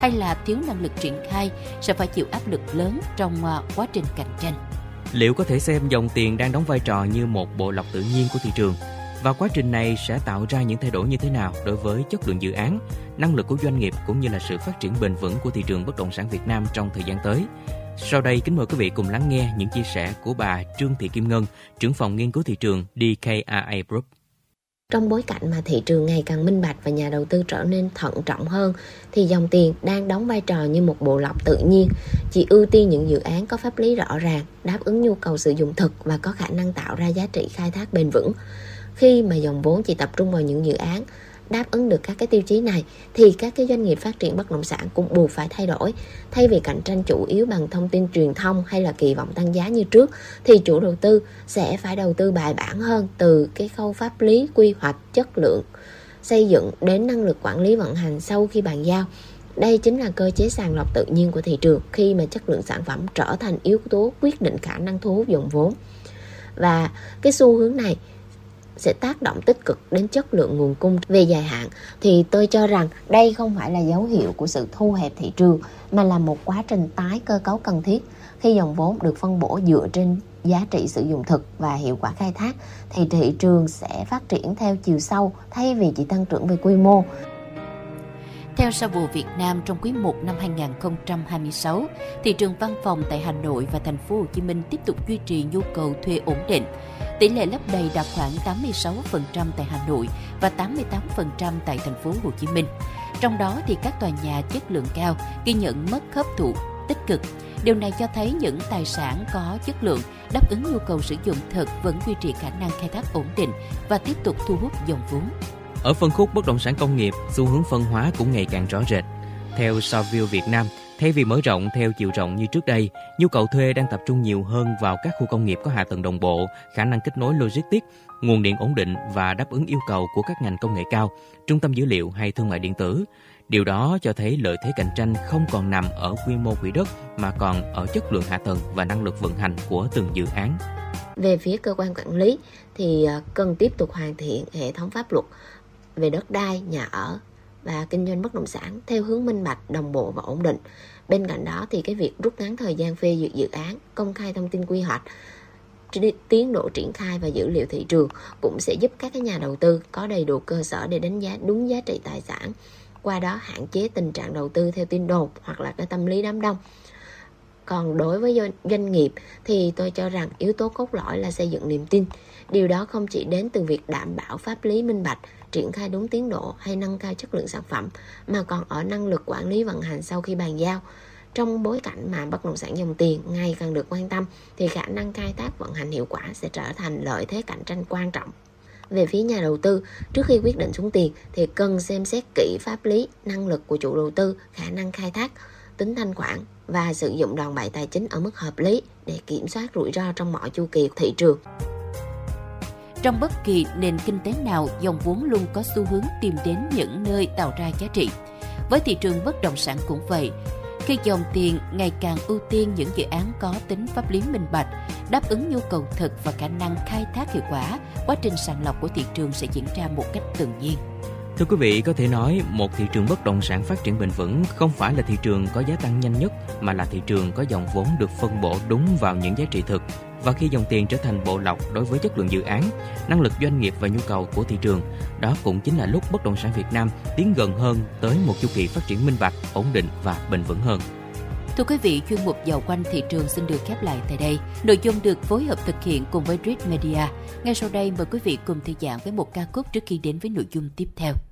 hay là thiếu năng lực triển khai sẽ phải chịu áp lực lớn trong quá trình cạnh tranh. Liệu có thể xem dòng tiền đang đóng vai trò như một bộ lọc tự nhiên của thị trường? Và quá trình này sẽ tạo ra những thay đổi như thế nào đối với chất lượng dự án, năng lực của doanh nghiệp cũng như là sự phát triển bền vững của thị trường bất động sản Việt Nam trong thời gian tới? Sau đây, kính mời quý vị cùng lắng nghe những chia sẻ của bà Trương Thị Kim Ngân, trưởng phòng nghiên cứu thị trường DKRA Group. Trong bối cảnh mà thị trường ngày càng minh bạch và nhà đầu tư trở nên thận trọng hơn, thì dòng tiền đang đóng vai trò như một bộ lọc tự nhiên, chỉ ưu tiên những dự án có pháp lý rõ ràng, đáp ứng nhu cầu sử dụng thực và có khả năng tạo ra giá trị khai thác bền vững. Khi mà dòng vốn chỉ tập trung vào những dự án đáp ứng được các cái tiêu chí này, thì các cái doanh nghiệp phát triển bất động sản cũng buộc phải thay đổi. Thay vì cạnh tranh chủ yếu bằng thông tin truyền thông hay là kỳ vọng tăng giá như trước, thì chủ đầu tư sẽ phải đầu tư bài bản hơn, từ cái khâu pháp lý, quy hoạch, chất lượng xây dựng đến năng lực quản lý vận hành sau khi bàn giao. Đây chính là cơ chế sàng lọc tự nhiên của thị trường, khi mà chất lượng sản phẩm trở thành yếu tố quyết định khả năng thu hút dòng vốn. Và cái xu hướng này sẽ tác động tích cực đến chất lượng nguồn cung. Về dài hạn thì tôi cho rằng đây không phải là dấu hiệu của sự thu hẹp thị trường, mà là một quá trình tái cơ cấu cần thiết. Khi dòng vốn được phân bổ dựa trên giá trị sử dụng thực và hiệu quả khai thác, thì thị trường sẽ phát triển theo chiều sâu thay vì chỉ tăng trưởng về quy mô. Theo Savoo Việt Nam, trong quý 1 năm 2026, thị trường văn phòng tại Hà Nội và thành phố Hồ Chí Minh tiếp tục duy trì nhu cầu thuê ổn định. Tỷ lệ lấp đầy đạt khoảng 86% tại Hà Nội và 88% tại thành phố Hồ Chí Minh. Trong đó thì các tòa nhà chất lượng cao ghi nhận mức hấp thụ tích cực. Điều này cho thấy những tài sản có chất lượng đáp ứng nhu cầu sử dụng thực vẫn duy trì khả năng khai thác ổn định và tiếp tục thu hút dòng vốn. Ở phân khúc bất động sản công nghiệp, xu hướng phân hóa cũng ngày càng rõ rệt. Theo Savoo Việt Nam, thay vì mở rộng theo chiều rộng như trước đây, nhu cầu thuê đang tập trung nhiều hơn vào các khu công nghiệp có hạ tầng đồng bộ, khả năng kết nối logistics, nguồn điện ổn định và đáp ứng yêu cầu của các ngành công nghệ cao, trung tâm dữ liệu hay thương mại điện tử. Điều đó cho thấy lợi thế cạnh tranh không còn nằm ở quy mô quỹ đất mà còn ở chất lượng hạ tầng và năng lực vận hành của từng dự án. Về phía cơ quan quản lý thì cần tiếp tục hoàn thiện hệ thống pháp luật về đất đai, nhà ở và kinh doanh bất động sản theo hướng minh bạch, đồng bộ và ổn định. Bên cạnh đó thì cái việc rút ngắn thời gian phê duyệt dự án, công khai thông tin quy hoạch, tiến độ triển khai và dữ liệu thị trường cũng sẽ giúp các cái nhà đầu tư có đầy đủ cơ sở để đánh giá đúng giá trị tài sản, qua đó hạn chế tình trạng đầu tư theo tin đồn hoặc là cái tâm lý đám đông. Còn đối với doanh nghiệp thì tôi cho rằng yếu tố cốt lõi là xây dựng niềm tin. Điều đó không chỉ đến từ việc đảm bảo pháp lý minh bạch, triển khai đúng tiến độ hay nâng cao chất lượng sản phẩm, mà còn ở năng lực quản lý vận hành sau khi bàn giao. Trong bối cảnh mà bất động sản dòng tiền ngày càng được quan tâm, thì khả năng khai thác vận hành hiệu quả sẽ trở thành lợi thế cạnh tranh quan trọng. Về phía nhà đầu tư, trước khi quyết định xuống tiền thì cần xem xét kỹ pháp lý, năng lực của chủ đầu tư, khả năng khai thác, tính thanh khoản và sử dụng đòn bẩy tài chính ở mức hợp lý để kiểm soát rủi ro trong mọi chu kỳ thị trường. Trong bất kỳ nền kinh tế nào, dòng vốn luôn có xu hướng tìm đến những nơi tạo ra giá trị. Với thị trường bất động sản cũng vậy. Khi dòng tiền ngày càng ưu tiên những dự án có tính pháp lý minh bạch, đáp ứng nhu cầu thực và khả năng khai thác hiệu quả, quá trình sàng lọc của thị trường sẽ diễn ra một cách tự nhiên. Thưa quý vị, có thể nói một thị trường bất động sản phát triển bền vững không phải là thị trường có giá tăng nhanh nhất, mà là thị trường có dòng vốn được phân bổ đúng vào những giá trị thực. Và khi dòng tiền trở thành bộ lọc đối với chất lượng dự án, năng lực doanh nghiệp và nhu cầu của thị trường, đó cũng chính là lúc bất động sản Việt Nam tiến gần hơn tới một chu kỳ phát triển minh bạch, ổn định và bền vững hơn. Thưa quý vị, chuyên mục Dạo quanh thị trường xin được khép lại tại đây. Nội dung được phối hợp thực hiện cùng với Dread Media. Ngay sau đây mời quý vị cùng thư giãn với một ca khúc trước khi đến với nội dung tiếp theo.